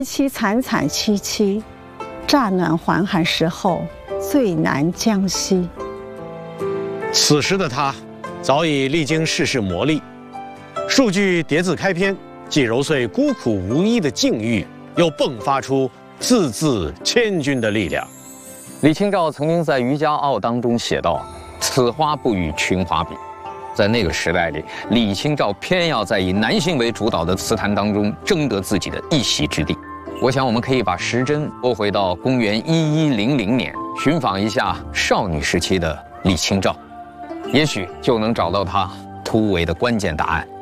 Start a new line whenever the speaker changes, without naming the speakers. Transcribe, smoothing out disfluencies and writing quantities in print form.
凄惨惨戚戚，乍暖还寒时候，最难将息。
此时的他，早已历经世事磨砺，数句叠字开篇，既揉碎孤苦无依的境遇，又迸发出字字千钧的力量。
李清照曾经在《渔家傲》当中写道：“此花不与群花比。”在那个时代里，李清照偏要在以男性为主导的词坛当中争得自己的一席之地。我想，我们可以把时针拨回到公元1100年，寻访一下少女时期的李清照，也许就能找到她突围的关键答案。